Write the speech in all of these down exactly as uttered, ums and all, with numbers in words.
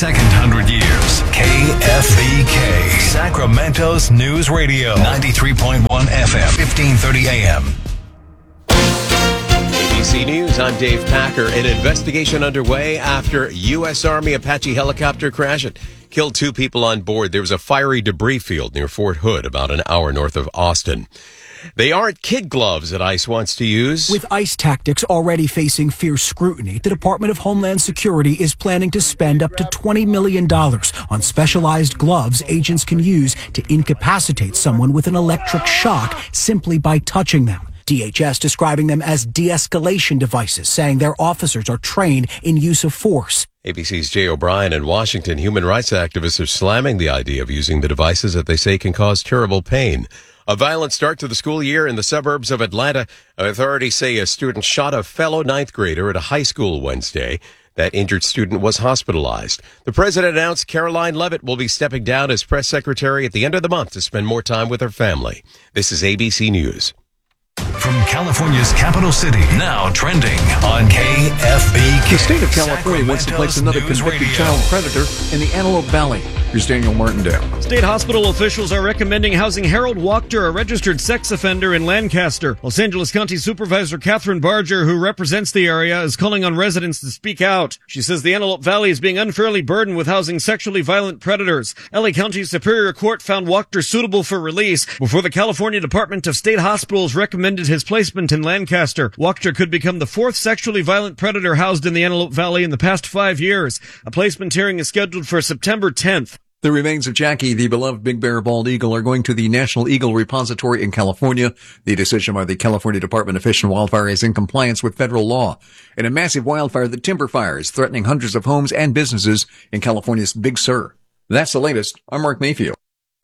second hundred years. K F B K, Sacramento's News Radio. ninety-three point one F M, fifteen thirty A M. A B C News, I'm Dave Packer. An investigation underway after U S Army Apache helicopter crash. It killed two people on board. There was a fiery debris field near Fort Hood, about an hour north of Austin. They aren't kid gloves that ICE wants to use. With ICE tactics already facing fierce scrutiny, the Department of Homeland Security is planning to spend up to twenty million dollars on specialized gloves agents can use to incapacitate someone with an electric shock simply by touching them. D H S describing them as de-escalation devices, saying their officers are trained in use of force. A B C's Jay O'Brien in Washington. Human rights activists are slamming the idea of using the devices that they say can cause terrible pain. A violent start to the school year in the suburbs of Atlanta. Authorities say a student shot a fellow ninth grader at a high school Wednesday. That injured student was hospitalized. The president announced Caroline Leavitt will be stepping down as press secretary at the end of the month to spend more time with her family. This is A B C News. From California's capital city, now trending on K F B K. The state of California wants to place another News convicted Radio. child predator in the Antelope Valley. Here's Daniel Martindale. State hospital officials are recommending housing Harold Wachter, a registered sex offender in Lancaster. Los Angeles County Supervisor Catherine Barger, who represents the area, is calling on residents to speak out. She says the Antelope Valley is being unfairly burdened with housing sexually violent predators. L A County Superior Court found Wachter suitable for release before the California Department of State Hospitals recommended his placement in Lancaster. Wachter could become the fourth sexually violent predator housed in the Antelope Valley in the past five years. A placement hearing is scheduled for September tenth. The remains of Jackie, the beloved Big Bear bald eagle, are going to the National Eagle Repository in California. The decision by the California Department of Fish and Wildfire is in compliance with federal law. In a massive wildfire, the timber fire is threatening hundreds of homes and businesses in California's Big Sur. That's the latest. I'm Mark Mayfield.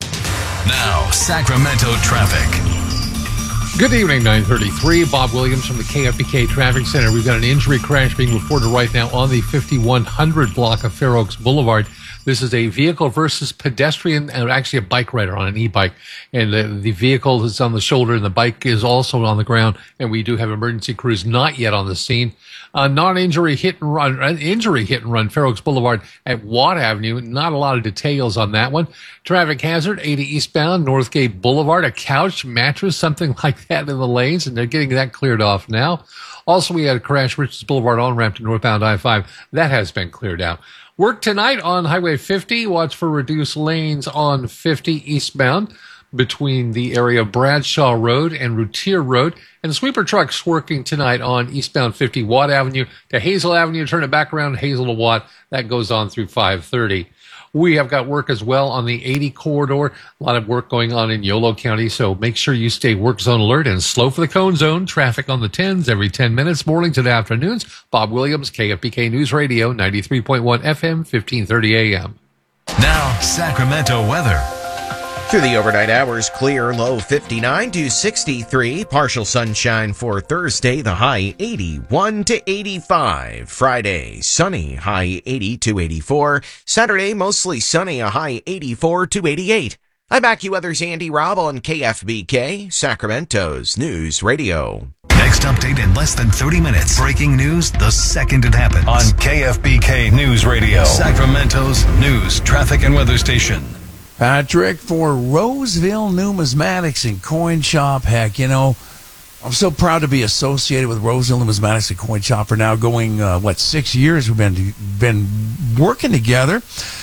Now, Sacramento traffic. Good evening, nine thirty-three. Bob Williams from the K F B K Traffic Center. We've got an injury crash being reported right now on the fifty-one hundred block of Fair Oaks Boulevard. This is a vehicle versus pedestrian, and actually a bike rider on an e-bike. And the, the vehicle is on the shoulder and the bike is also on the ground. And we do have emergency crews not yet on the scene. Uh, non-injury hit and run, uh, injury hit and run, Fair Oaks Boulevard at Watt Avenue. Not a lot of details on that one. Traffic hazard, eighty eastbound, Northgate Boulevard, a couch, mattress, something like that in the lanes. And they're getting that cleared off now. Also, we had a crash, Richards Boulevard on-ramp to northbound I five. That has been cleared out. Work tonight on Highway fifty. Watch for reduced lanes on fifty eastbound between the area of Bradshaw Road and Routier Road. And sweeper trucks working tonight on eastbound fifty Watt Avenue to Hazel Avenue. Turn it back around Hazel to Watt. That goes on through five thirty. We have got work as well on the eighty corridor. A lot of work going on in Yolo County, so make sure you stay work zone alert and slow for the cone zone. Traffic on the tens every ten minutes, mornings and afternoons. Bob Williams, K F B K News Radio, ninety-three point one F M, fifteen thirty A M. Now, Sacramento weather. Through the overnight hours, clear, low fifty-nine to sixty-three. Partial sunshine for Thursday, the high eighty-one to eighty-five. Friday, sunny, high eighty to eighty-four. Saturday, mostly sunny, a high eighty-four to eighty-eight. I'm AccuWeather's Andy Robb on K F B K, Sacramento's News Radio. Next update in less than thirty minutes. Breaking news the second it happens on K F B K News Radio, Sacramento's news, traffic, and weather station. Patrick, for Roseville Numismatics and Coin Shop, heck, you know, I'm so proud to be associated with Roseville Numismatics and Coin Shop for now going, uh, what, six years we've been been working together,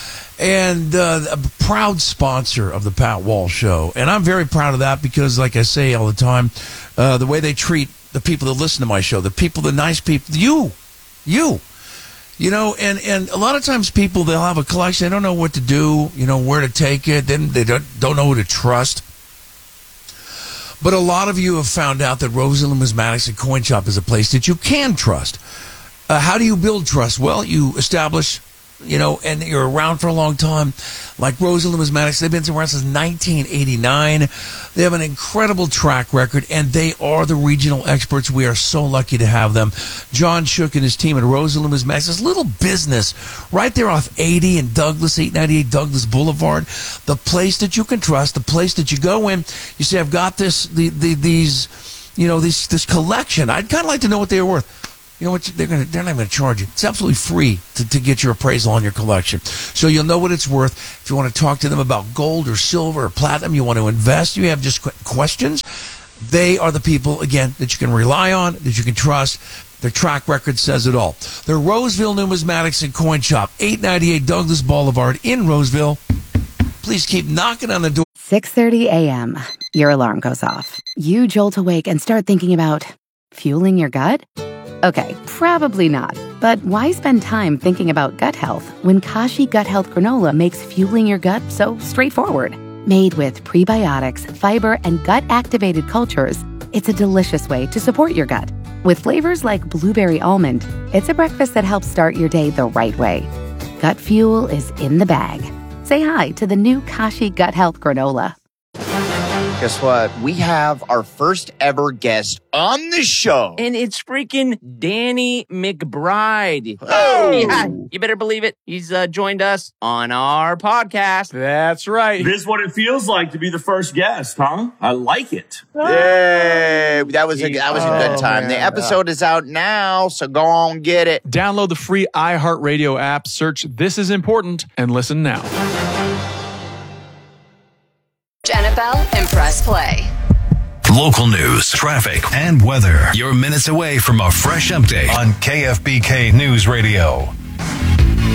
and uh, a proud sponsor of the Pat Walsh Show. And I'm very proud of that because, like I say all the time, uh, the way they treat the people that listen to my show, the people, the nice people, you, you. You know, and, and a lot of times people, they'll have a collection. They don't know what to do, you know, where to take it. Then they don't, don't know who to trust. But a lot of you have found out that Roseville Numismatics and Coin Shop is a place that you can trust. Uh, how do you build trust? Well, you establish, you know, and you're around for a long time. Like Roseville Numismatics, they've been around since nineteen eighty-nine. They have an incredible track record, and they are the regional experts. We are so lucky to have them. John Shook and his team at Roseville Numismatics, this little business right there off eighty and Douglas, eight ninety-eight Douglas Boulevard, the place that you can trust, the place that you go in. You say, I've got this, the, the, these, you know, this, this collection. I'd kind of like to know what they were worth. You know what? They're gonna they're not going to charge you. It's absolutely free to, to get your appraisal on your collection, so you'll know what it's worth. If you want to talk to them about gold or silver or platinum, you want to invest, you have just questions. They are the people again that you can rely on, that you can trust. Their track record says it all. They're Roseville Numismatics and Coin Shop, eight ninety-eight Douglas Boulevard in Roseville. Please keep knocking on the door. six thirty a.m. Your alarm goes off. You jolt awake and start thinking about fueling your gut? Okay, probably not. But why spend time thinking about gut health when Kashi Gut Health Granola makes fueling your gut so straightforward? Made with prebiotics, fiber, and gut-activated cultures, it's a delicious way to support your gut. With flavors like blueberry almond, it's a breakfast that helps start your day the right way. Gut fuel is in the bag. Say hi to the new Kashi Gut Health Granola. Guess what? We have our first ever guest on the show. And it's freaking Danny McBride. Oh! Yeah, you better believe it. He's uh, joined us on our podcast. That's right. This is what it feels like to be the first guest, huh? I like it. Yay! That was a, that was a good Oh, time. man. The episode is out now, so go on get it. Download the free iHeartRadio app, search This Is Important, and listen now. Annabelle and Press Play. Local news, traffic, and weather. You're minutes away from a fresh update on K F B K News Radio.